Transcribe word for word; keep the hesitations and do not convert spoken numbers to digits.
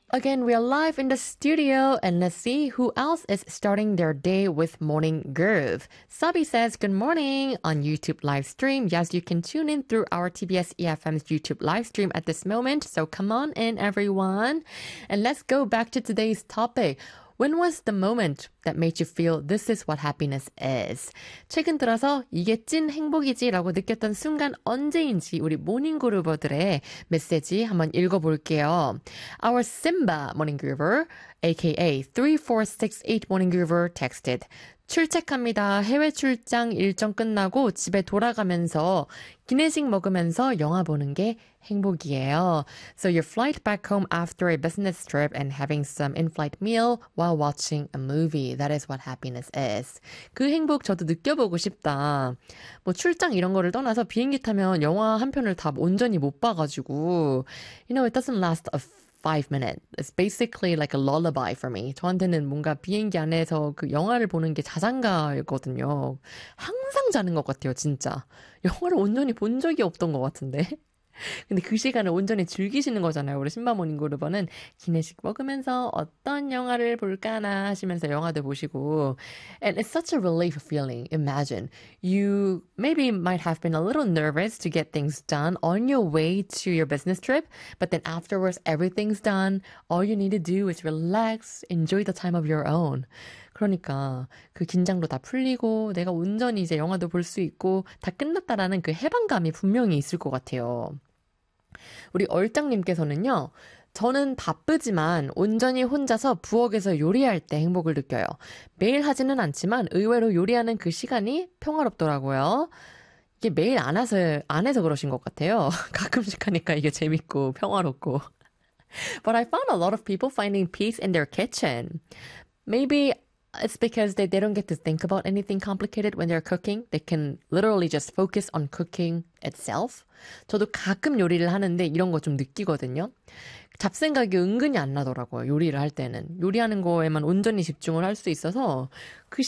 Again, we are live in the studio and let's see who else is starting their day with Morning Groove. Sabi says, good morning on YouTube live stream. Yes, you can tune in through our T B S E F M's YouTube live stream at this moment. So come on in, everyone. And let's go back to today's topic. When was the moment that made you feel this is what happiness is? 최근 들어서 이게 찐 행복이지라고 느꼈던 순간 언제인지 우리 모닝그루버들의 메시지 한번 읽어볼게요. Our Simba 모닝그루버, aka three four six eight 모닝그루버 texted. 출첵합니다. 해외 출장 일정 끝나고 집에 돌아가면서 기내식 먹으면서 영화 보는 게 행복이에요. So your flight back home after a business trip and having some in-flight meal while watching a movie. That is what happiness is. 그 행복 저도 느껴보고 싶다. 뭐 출장 이런 거를 떠나서 비행기 타면 영화 한 편을 다 온전히 못 봐가지고 You know, it doesn't last a five minutes. It's basically like a lullaby for me. 저한테는 뭔가 비행기 안에서 그 영화를 보는 게 자장가거든요. 항상 자는 것 같아요, 진짜. 영화를 온전히 본 적이 없던 것 같은데. 근데 그 시간을 온전히 즐기시는 거잖아요. 우리 신바모닝 그루버는 기내식 먹으면서 어떤 영화를 볼까나 하시면서 영화도 보시고. And it's such a relief feeling. Imagine. You maybe might have been a little nervous to get things done on your way to your business trip. But then afterwards, everything's done. All you need to do is relax, enjoy the time of your own. 그러니까 그 긴장도 다 풀리고 내가 온전히 이제 영화도 볼 수 있고 다 끝났다라는 그 해방감이 분명히 있을 것 같아요. 우리 얼짱님께서는요. 저는 바쁘지만 온전히 혼자서 부엌에서 요리할 때 행복을 느껴요. 매일 하지는 않지만 의외로 요리하는 그 시간이 평화롭더라고요. 이게 매일 안 해서, 안 해서 그러신 것 같아요. 가끔씩 하니까 이게 재밌고 평화롭고. But I found a lot of people finding peace in their kitchen. Maybe it's because they, they don't get to think about anything complicated when they're cooking. They can literally just focus on cooking itself. 저도 가끔 요리를 하는데 이런 거 좀 느끼거든요. 잡생각이 은근히 안 나더라고요. 요리를 할 때는. 요리하는 거에만 온전히 집중을 할 수 있어서 그